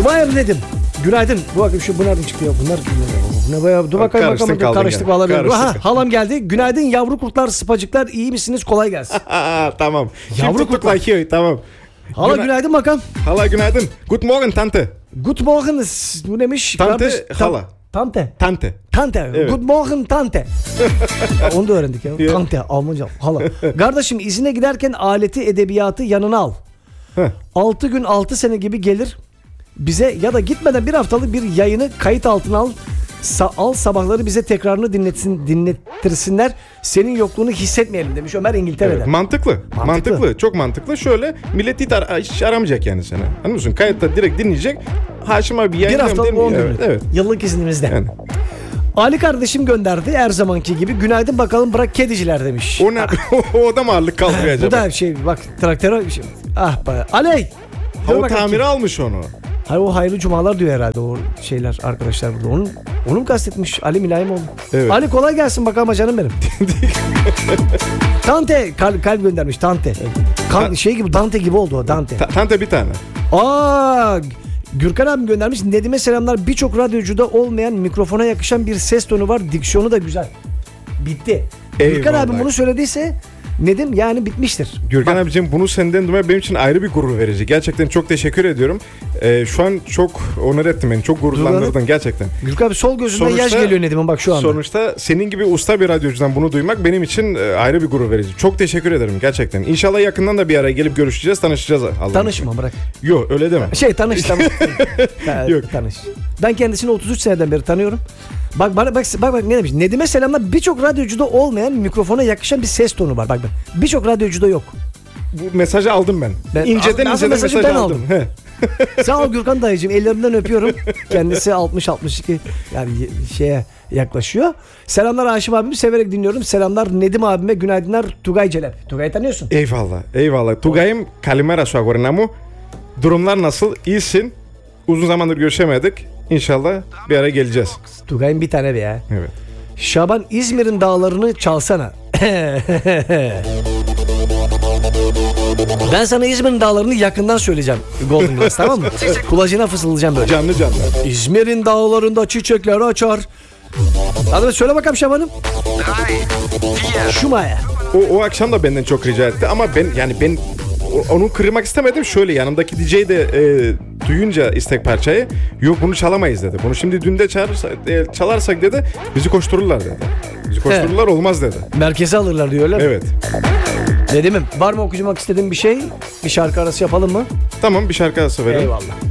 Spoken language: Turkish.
Vay dedim. Günaydın. Bu bakayım bu nereden çıktı ya? Bunlar ne bayağı? Dur bakayım. Karıştık vallahi. Halam geldi. Günaydın yavru kurtlar, sıpacıklar. İyi misiniz? Kolay gelsin. Tamam. Yavru kurtlar. Tamam. Hala günaydın bakalım. Hala günaydın. Good morning tante. Good morning. Bu neymiş? Tante, hala. Tante. Evet. Good morning tante. Onu da öğrendik ya. Yeah. Tante Almanca. Hala. Kardeşim izine giderken aleti edebiyatı yanına al. 6 gün 6 sene gibi gelir. Bize ya da gitmeden bir haftalık bir yayını kayıt altına al. Al sabahları bize tekrarını dinlettirsinler. Senin yokluğunu hissetmeyelim demiş Ömer İngiltere'den. Evet, mantıklı. Çok mantıklı. Şöyle millet hiç aramayacak yani seni. Anlıyor musun? Kayıtta direkt dinleyecek. Haşim abi bir haftalık 10 günlük. Evet. Yıllık iznimizde. Yani. Ali kardeşim gönderdi her zamanki gibi. Günaydın bakalım bırak kediciler demiş. O ne? O da mı ağırlık kalkıyor acaba? Bu da bak traktöre bir şey. Ah be. Aley. O tamiri almış onu. Hayır o hayırlı cumalar diyor herhalde o şeyler arkadaşlar burada. Onu mu kastetmiş Ali Mülayimoğlu? Evet. Ali kolay gelsin bakalım canım benim. Tante kalp göndermiş Tante. Şey gibi Dante gibi oldu o Dante. Tante bir tane. Gürkan abim göndermiş. Nedim'e selamlar. Birçok radyocuda olmayan mikrofona yakışan bir ses tonu var. Diksiyonu da güzel. Bitti. Eyvallah. Gürkan abim bunu söylediyse Nedim yani bitmiştir. Gürkan abicim bunu senden duymak benim için ayrı bir gurur verici. Gerçekten çok teşekkür ediyorum. Şu an çok onur ettin beni. Çok gururlandırdın gerçekten. Gürkan abi sol gözünden yaş geliyor Nedim'in bak şu anda. Sonuçta senin gibi usta bir radyocudan bunu duymak benim için ayrı bir gurur verici. Çok teşekkür ederim gerçekten. İnşallah yakından da bir araya gelip görüşeceğiz, tanışacağız. Tanışma bırak. Yok öyle deme. Tanış. Yok. Tanış. Ben kendisini 33 seneden beri tanıyorum. Bak ne demiş. Nedim'e selamlar. Birçok radyocuda olmayan mikrofona yakışan bir ses tonu var. Bak. Birçok radyocuda yok. Bu mesajı aldım ben. İnceden mesajı aldım. Sağ ol Gürkan dayıcığım. Ellerinden öpüyorum. Kendisi 60-62 yani şeye yaklaşıyor. Selamlar Haşim abimi severek dinliyorum. Selamlar Nedim abime. Günaydınlar Tugay Celep. Tugay'ı tanıyorsun. Eyvallah. Tugay'ım kalimera su agorinamu. Durumlar nasıl? İyisin. Uzun zamandır görüşemedik. İnşallah bir ara geleceğiz. Tugay'ın bir tane be ya. Evet. Şaban İzmir'in dağlarını çalsana. Ben sana İzmir'in dağlarını yakından söyleyeceğim Golden Glass tamam mı? Kulacına fısıldayacağım böyle. Canlı. İzmir'in dağlarında çiçekler açar. Hadi söyle bakalım Şaban'ım. Şumaya. O akşam da benden çok rica etti ama ben onu kırmak istemedim. Şöyle yanımdaki DJ de duyunca istek parçayı yok bunu çalamayız dedi. Bunu şimdi dünde çalarsak dedi bizi koştururlar dedi. Bizi koştururlar olmaz dedi. Merkeze alırlar diyorlar. Evet. Nedim'im var mı okuyacak istediğin bir şey? Bir şarkı arası yapalım mı? Tamam bir şarkı arası verelim. Eyvallah.